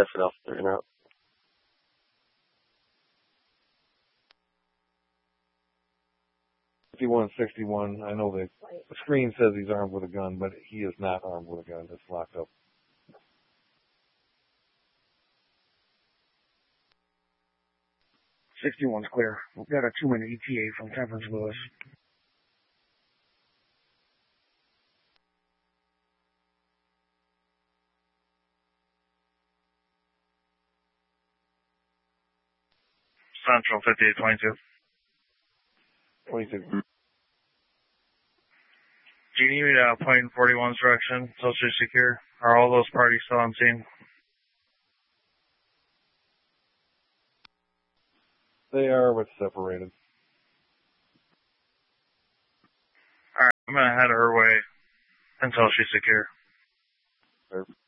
test it out. They're in out. 5161. I know the screen says he's armed with a gun, but he is not armed with a gun. It's locked up. 61's clear. We've got a 2-minute ETA from Temperance Lewis. Central 5822. 22. Do you need me to point in 41's direction, socially secure? Are all those parties still on scene? They are, but separated. Alright, I'm gonna head her way until she's secure. Perfect.